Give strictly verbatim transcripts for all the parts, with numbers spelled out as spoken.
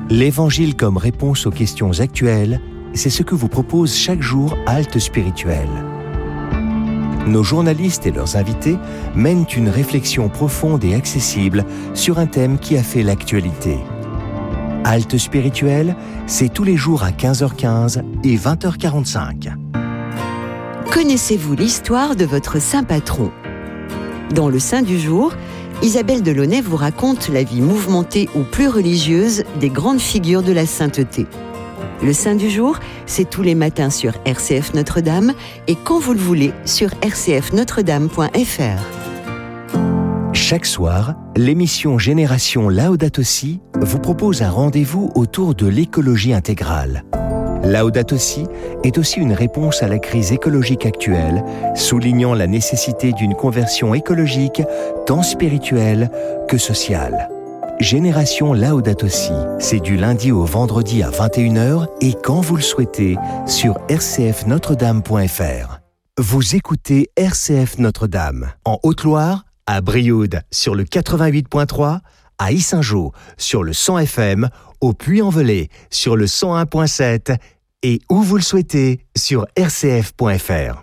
L'Évangile comme réponse aux questions actuelles, c'est ce que vous propose chaque jour Halte Spirituelle. Nos journalistes et leurs invités mènent une réflexion profonde et accessible sur un thème qui a fait l'actualité. Halte Spirituelle, c'est tous les jours à quinze heures quinze et vingt heures quarante-cinq. Connaissez-vous l'histoire de votre saint patron ? Dans le Saint du jour, Isabelle Delaunay vous raconte la vie mouvementée ou plus religieuse des grandes figures de la sainteté. Le Saint du jour, c'est tous les matins sur R C F Notre-Dame et quand vous le voulez sur r c f notre dame point f r. Chaque soir, l'émission Génération Laudato Si vous propose un rendez-vous autour de l'écologie intégrale. Laudato Si est aussi une réponse à la crise écologique actuelle, soulignant la nécessité d'une conversion écologique tant spirituelle que sociale. Génération Laudato Si, c'est du lundi au vendredi à vingt et une heures et quand vous le souhaitez sur r c f notre dame point f r. Vous écoutez R C F Notre-Dame en Haute-Loire, à Brioude sur le quatre-vingt-huit point trois, à Yssingeaux sur le cent F M, au Puy-en-Velay sur le cent un point sept et où vous le souhaitez sur r c f point f r.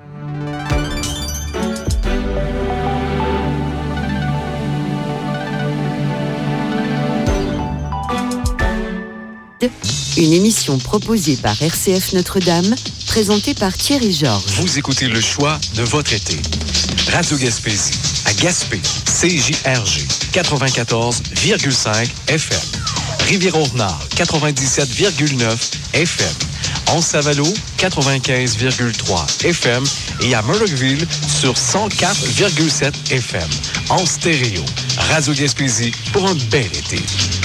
Une émission proposée par R C F Notre-Dame, présentée par Thierry Georges. Vous écoutez le choix de votre été. Radio Gaspésie, à Gaspé, C J R G, quatre-vingt-quatorze virgule cinq F M. Rivière-au-Renard, quatre-vingt-dix-sept virgule neuf F M. Anse-Saint-Valo, quatre-vingt-quinze virgule trois F M. Et à Murdochville, sur cent quatre virgule sept F M. En stéréo. Radio Gaspésie, pour un bel été.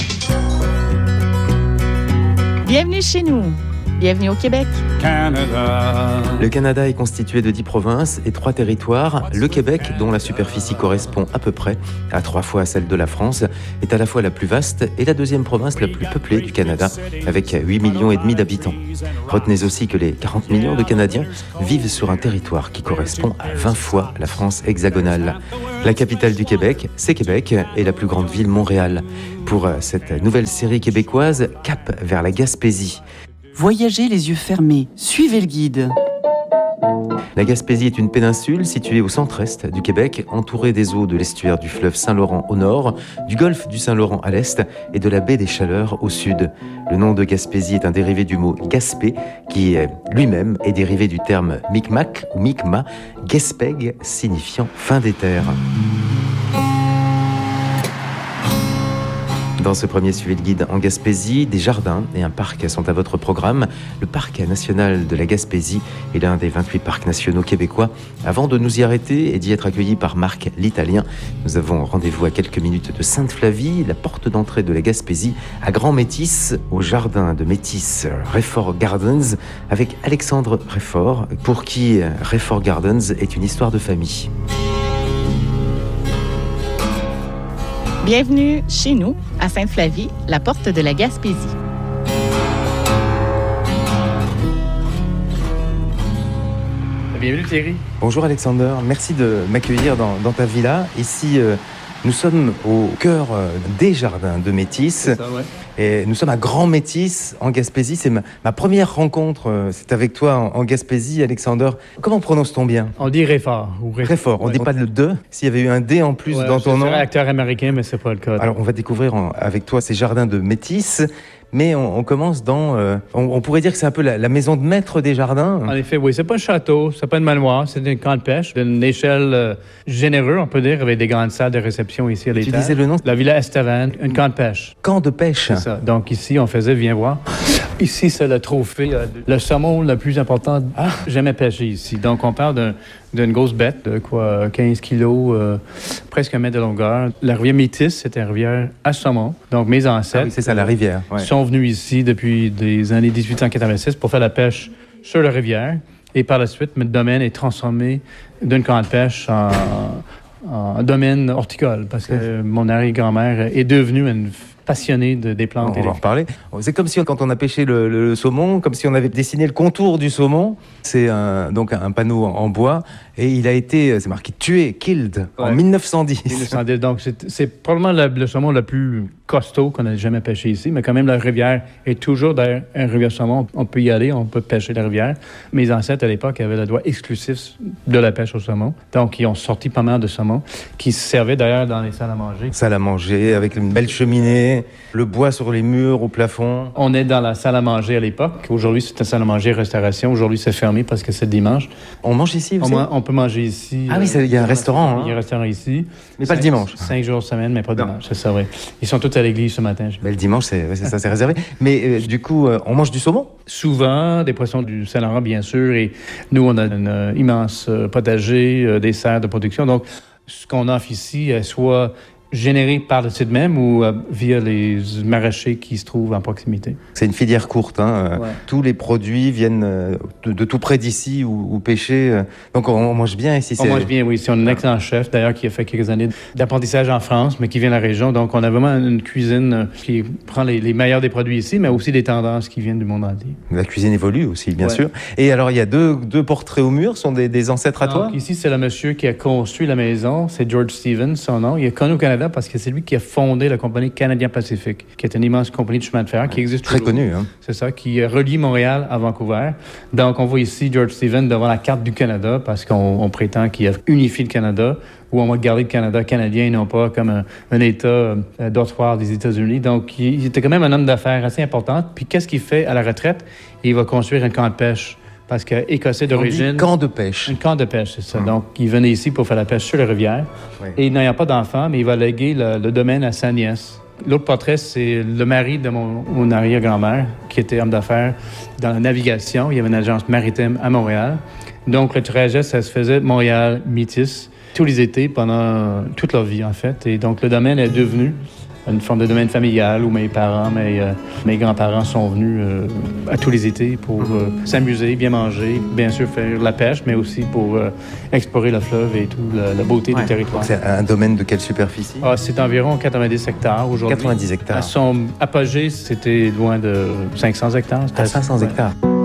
Bienvenue chez nous. Bienvenue au Québec. Canada. Le Canada est constitué de dix provinces et trois territoires. Le Québec, dont la superficie correspond à peu près à trois fois celle de la France, est à la fois la plus vaste et la deuxième province la plus peuplée du Canada, avec huit millions et demi d'habitants. Retenez aussi que les quarante millions de Canadiens vivent sur un territoire qui correspond à vingt fois la France hexagonale. La capitale du Québec, c'est Québec, et la plus grande ville, Montréal. Pour cette nouvelle série québécoise, cap vers la Gaspésie. Voyagez les yeux fermés, suivez le guide. La Gaspésie est une péninsule située au centre-est du Québec, entourée des eaux de l'estuaire du fleuve Saint-Laurent au nord, du golfe du Saint-Laurent à l'est et de la baie des Chaleurs au sud. Le nom de Gaspésie est un dérivé du mot Gaspé, qui lui-même est dérivé du terme Micmac ou Mi'kmaq, Gespeg, signifiant fin des terres. Dans ce premier suivi de guide en Gaspésie, des jardins et un parc sont à votre programme. Le parc national de la Gaspésie est l'un des vingt-huit parcs nationaux québécois. Avant de nous y arrêter et d'y être accueillis par Marc l'Italien, nous avons rendez-vous à quelques minutes de Sainte-Flavie, la porte d'entrée de la Gaspésie, à Grand Métis, au jardin de Métis Rayford Gardens, avec Alexandre Rayford, pour qui Rayford Gardens est une histoire de famille. Bienvenue chez nous, à Sainte-Flavie, la porte de la Gaspésie. Bienvenue Thierry. Bonjour Alexander, merci de m'accueillir dans, dans ta villa. Ici, euh, nous sommes au cœur euh, des jardins de Métis. C'est ça, ouais. Et nous sommes à Grand Métis, en Gaspésie. C'est ma, ma première rencontre, euh, c'est avec toi en, en Gaspésie, Alexander. Comment prononce-t-on bien ? On dit Rayford. Ou Rayford. Rayford, on ne dit pas le de. S'il y avait eu un D en plus ouais, dans ton nom. C'est un acteur américain, mais c'est pas le cas. Alors, on va découvrir en, avec toi ces jardins de Métis. Mais on, on commence dans... Euh, on, on pourrait dire que c'est un peu la, la maison de maître des jardins. En effet, oui. C'est pas un château, c'est pas un manoir, c'est un camp de pêche d'une échelle euh, généreuse, on peut dire, avec des grandes salles de réception ici à l'étage. Tu disais le nom ? La Villa Estevan, un camp de pêche. Camp de pêche. C'est ça. Donc ici, on faisait, viens voir. Ici, c'est le trophée, euh, le saumon le plus important ah. jamais pêché ici. Donc on parle d'un, d'une grosse bête de quoi, quinze kilos, euh, presque un mètre de longueur. La rivière Métis, c'était une rivière à saumon. Donc mes ancêtres... Ah oui, c'est ça, la rivière. Ouais. Sont venus ici depuis les années dix-huit cent quatre-vingt-six pour faire la pêche sur la rivière. Et par la suite, notre domaine est transformé d'un camp de pêche en, en domaine horticole. Parce que mon arrière-grand-mère est devenue une passionné de, des plantes. On va en reparler. C'est comme si, quand on a pêché le, le, le saumon, comme si on avait dessiné le contour du saumon. C'est un, donc un panneau en bois. Et il a été, c'est marqué tué, killed, ouais. en mille neuf cent dix. mille neuf cent dix. Donc, c'est, c'est probablement le, le saumon le plus costaud qu'on ait jamais pêché ici. Mais quand même, la rivière est toujours derrière un rivière saumon. On peut y aller, on peut pêcher la rivière. Mes ancêtres, à l'époque, avaient le droit exclusif de la pêche au saumon. Donc, ils ont sorti pas mal de saumon qui servaient d'ailleurs dans les salles à manger. Salle à manger, avec une belle cheminée, le bois sur les murs, au plafond. On est dans la salle à manger à l'époque. Aujourd'hui, c'est une salle à manger restauration. Aujourd'hui, c'est fermé parce que c'est dimanche. On mange ici aussi? On, on peut manger ici. Ah oui, il y a un restaurant. Il y a un restaurant ici. Mais pas le dimanche. Cinq jours semaine, mais pas le dimanche, c'est ça, oui. Ils sont tous à l'église ce matin. Mais le dimanche, c'est, c'est ça, c'est réservé. Mais euh, du coup, euh, on mange du saumon? Souvent, des poissons du Saint-Laurent, bien sûr. Et nous, on a un euh, immense euh, potager, euh, des serres de production. Donc, ce qu'on offre ici, euh, soit généré par le site même ou euh, via les maraîchers qui se trouvent en proximité. C'est une filière courte. Hein. Ouais. Tous les produits viennent euh, de, de tout près d'ici ou, ou pêchés. Euh, donc, on, on mange bien ici. On c'est... mange bien, oui. C'est un excellent chef, d'ailleurs, qui a fait quelques années d'apprentissage en France, mais qui vient de la région. Donc, on a vraiment une cuisine euh, qui prend les, les meilleurs des produits ici, mais aussi des tendances qui viennent du monde entier. La cuisine évolue aussi, bien ouais. sûr. Et alors, il y a deux, deux portraits au mur. Ce sont des, des ancêtres à donc, toi? Ici, c'est le monsieur qui a construit la maison. C'est George Stevens, son nom. Il est connu au Canada parce que c'est lui qui a fondé la compagnie Canadien Pacifique, qui est une immense compagnie de chemin de fer qui existe très toujours. connue. Hein? C'est ça, qui relie Montréal à Vancouver. Donc, on voit ici George Stevens devant la carte du Canada parce qu'on on prétend qu'il a unifié le Canada, ou on va garder le Canada canadien et non pas comme un, un État euh, dortoir des États-Unis. Donc, il, il était quand même un homme d'affaires assez important. Puis, qu'est-ce qu'il fait à la retraite? Il va construire un camp de pêche. Parce qu'Écossais d'origine... Un camp de pêche. Un camp de pêche, c'est ça. Hum. Donc, il venait ici pour faire la pêche sur la rivière. Oui. Et n'ayant pas d'enfant, mais il va léguer le, le domaine à sa nièce. L'autre portrait, c'est le mari de mon, mon arrière-grand-mère, qui était homme d'affaires dans la navigation. Il y avait une agence maritime à Montréal. Donc, le trajet, ça se faisait Montréal-Métis tous les étés pendant toute leur vie, en fait. Et donc, le domaine est devenu une forme de domaine familial où mes parents, mes, euh, mes grands-parents sont venus euh, à tous les étés pour euh, s'amuser, bien manger, bien sûr faire la pêche, mais aussi pour euh, explorer le fleuve et tout, la, la beauté ouais. du territoire. C'est un domaine de quelle superficie? Ah, c'est environ quatre-vingt-dix hectares aujourd'hui. quatre-vingt-dix hectares. À son apogée, c'était loin de cinq cents hectares. À cinq cents hectares. Ouais.